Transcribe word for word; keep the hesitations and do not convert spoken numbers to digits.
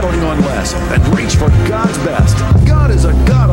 settling on less and reach for God's best. God is a God